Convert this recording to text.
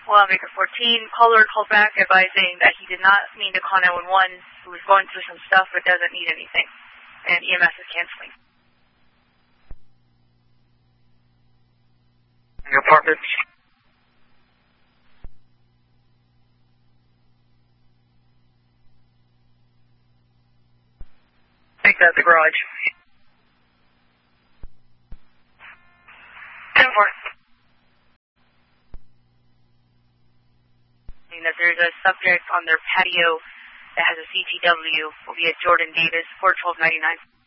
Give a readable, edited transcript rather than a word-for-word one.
Lawmaker 14, caller called back advising that he did not mean to call 911, who was going through some stuff but doesn't need anything, and EMS is canceling. Your apartments. Take that, the garage. 10-4. That there's a subject on their patio that has a CTW will be at Jordan Davis, 41299.